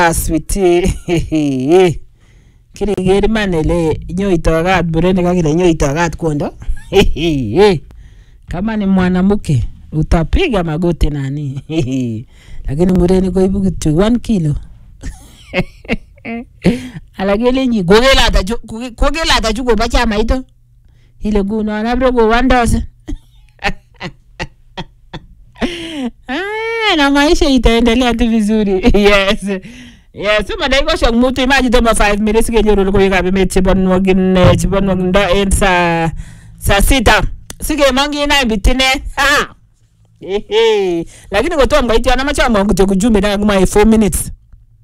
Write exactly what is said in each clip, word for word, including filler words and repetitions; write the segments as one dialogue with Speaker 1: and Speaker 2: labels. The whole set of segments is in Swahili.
Speaker 1: Sweetie. Kiri geri manele nyoitogat burene kakile nyoitogat kondo. Kama ni mwanamke utapiga magoti nani. Lakini mureni koibu kitu one kilo. Alagele nyi gogela ataju gogela ataju go bacha maito. Ile guno anabro go one dozen. Ah, na maisha itaendelea tu vizuri. Yes. Yes, so madai ko shang mutu imaji to ma five minutes ke nyoro ko yikabe me chibon wagin chibon wagin da en sa sa sita. Sige mangi na bitine. Ha. Eh eh. Lakini ko to mbaiti ana macha mangu to kujumbe na nguma four minutes.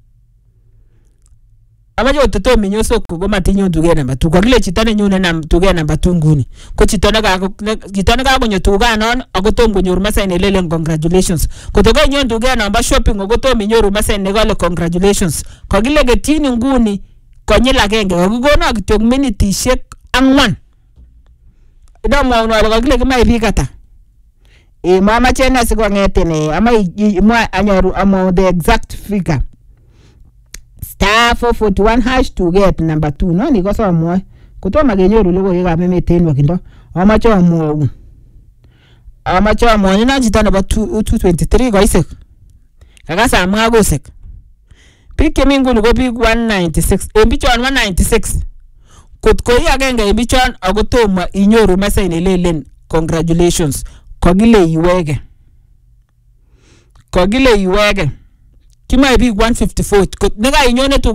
Speaker 1: Amaje ototo minyoso ko goma tinyo tuge namba two ko kile chitane nyune na tuge namba two nguni ko chitane ka chitane ka gonyo tuga non agoto ngonyoru masa inelele congratulations ko to gonyo tuge namba shopping agoto minyoru masa inegale congratulations ko kile getini nguni konyil agenge ko gono kityo minute shek angwan ida mo no ko kile kama ibikata e mama chena siko ngetene ama mwa anyoru amo the exact figure star four forty-one hash to get number two no ni koso amwa kutoma genyoru logo yega meme tenwa kindo amacho amwa amacho amwa ni na jita number two twenty-three ko isek kaka amwa go sek pike mingu ni go big one ninety-six embichon one ninety-six kut ko ya genga embichon agotoma inyoru masa inelelen congratulations kogile iwege kogile iwege kima big one fifty-four nega inyone tu